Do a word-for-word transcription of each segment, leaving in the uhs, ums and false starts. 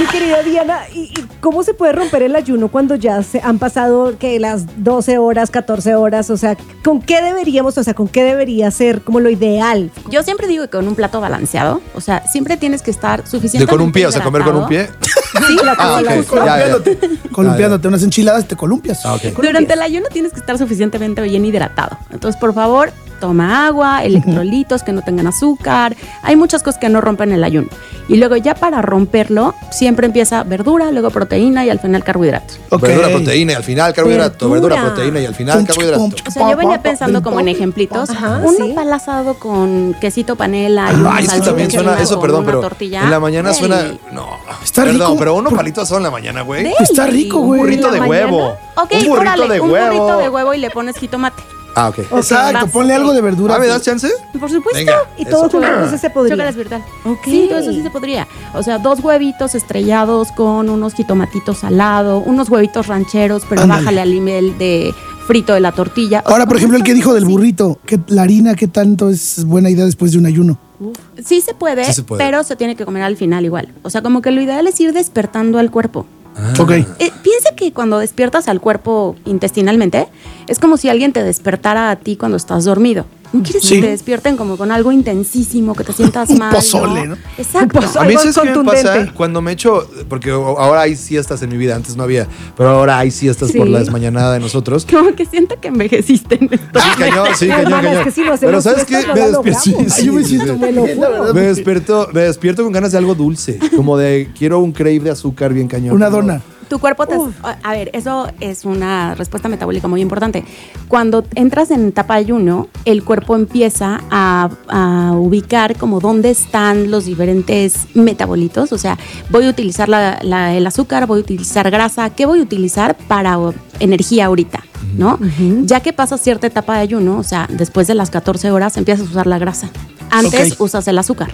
Mi querida Diana, ¿y, ¿y cómo se puede romper el ayuno cuando ya se han pasado que las doce horas, catorce horas? O sea, ¿con qué deberíamos, o sea, con qué debería ser como lo ideal? Yo siempre digo que con un plato balanceado, o sea, siempre tienes que estar suficientemente ¿De con un pie? O sea, comer con un pie. Sí, la Ah, ok. colación. Ya, ya. Columpiándote, columpiándote unas enchiladas, te columpias. Ah, ok. Durante el ayuno tienes que estar suficientemente bien hidratado. Entonces, por favor, toma agua, electrolitos que no tengan azúcar. Hay muchas cosas que no rompen el ayuno. Y luego ya para romperlo, siempre empieza verdura, luego proteína y al final carbohidratos. Ok. Verdura, proteína y al final carbohidrato. Verdura. Verdura, proteína y al final Pum, carbohidrato. pum, O sea, yo venía pensando como en ejemplitos. Ajá, un sí. nopal asado con quesito panela y una Ay, es que salsita también suena encima eso, con perdón, una pero tortilla. en la mañana Deli. suena. No, Está perdón, rico. pero unos palitos asado en la mañana, güey. Deli. Está rico, Un güey. burrito de ¿En la huevo. mañana? Ok, un burrito órale, de un huevo. burrito de huevo y le pones jitomate. Ah, ok. Exacto, vas, ponle ok. algo de verdura. Ah, ¿me das chance? Por supuesto. Venga. Y todo Eso. junto, entonces se podría. Chocolate virtual. Ok. Sí, todo eso sí se podría. O sea, dos huevitos estrellados con unos jitomatitos salados, unos huevitos rancheros, pero Ándale. bájale al nivel de frito de la tortilla. O Ahora, sea, por ejemplo, el que dijo del sí. burrito, que la harina, ¿qué tanto es buena idea después de un ayuno? Sí se puede, Sí se puede. pero se tiene que comer al final igual. O sea, como que lo ideal es ir despertando al cuerpo. Ok. Eh, piensa que cuando despiertas al cuerpo intestinalmente, es como si alguien te despertara a ti cuando estás dormido. No quieres Sí. que te despierten como con algo intensísimo, que te sientas Un mal. pozole, ¿no? Exacto. Un pozole. A mí, Algo ¿sabes qué me contundente. pasa? Cuando me echo, porque ahora hay siestas en mi vida, antes no había, pero ahora hay siestas Sí. por la desmañanada de nosotros. Como que siento que envejeciste en esto. Sí, cañón, sí, cañón, Hermana, cañón. es que si no hacemos Pero ¿sabes qué? siestas, no Me la despierto. logramos. sí, Yo me sí, siento sí. muy bien, la verdad. Me despierto, me despierto con ganas de algo dulce, como de quiero un crave de azúcar bien cañón. Una dona. Tu cuerpo te... A ver, eso es una respuesta metabólica muy importante. Cuando entras en etapa ayuno, el cuerpo empieza a, a ubicar como dónde están los diferentes metabolitos. O sea, voy a utilizar la- la- el azúcar, voy a utilizar grasa. ¿Qué voy a utilizar para o, energía ahorita? ¿No? Ya que pasas cierta etapa de ayuno, o sea, después de las catorce horas, empiezas a usar la grasa. Antes Ok. usas el azúcar.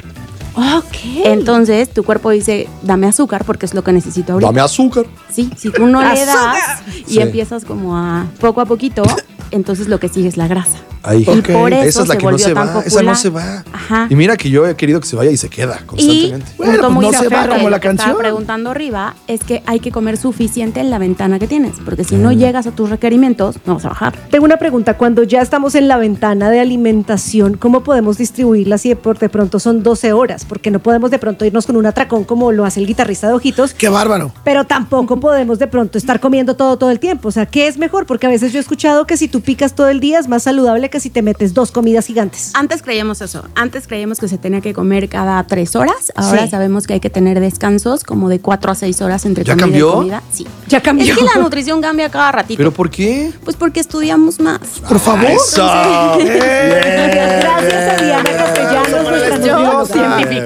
Ok. Entonces, tu cuerpo dice, dame azúcar porque es lo que necesito ahorita. Dame azúcar. Sí, si tú no le das ¡Azúcar! y Sí. empiezas como a poco a poquito, entonces lo que sigue es la grasa. Ahí. Ok. Y por eso Esa es la se que no volvió se tan va. popular. Esa no se va. Ajá. Y mira que yo he querido que se vaya y se queda Y constantemente. Bueno, punto pues muy no se va importante, como la lo que estaba canción. preguntando arriba es que hay que comer suficiente en la ventana que tienes, porque si no llegas a tus requerimientos, no vas a bajar. Tengo una pregunta. Cuando ya estamos en la ventana de alimentación, ¿cómo podemos distribuirla si de, por de pronto son doce horas? Porque no podemos de pronto irnos con un atracón como lo hace el guitarrista de Ojitos, Qué bárbaro. pero tampoco podemos de pronto estar comiendo todo todo el tiempo. O sea, ¿qué es mejor? Porque a veces yo he escuchado que si tú picas todo el día es más saludable que si te metes dos comidas gigantes. Antes creíamos eso, antes creíamos que se tenía que comer cada tres horas, ahora Sí. sabemos que hay que tener descansos como de cuatro a seis horas entre ¿Ya comida cambió? y comida. Sí. Ya cambió. Es que la nutrición cambia cada ratito. ¿Pero por qué? Pues porque estudiamos más. Por favor. ¡Eso! Eh,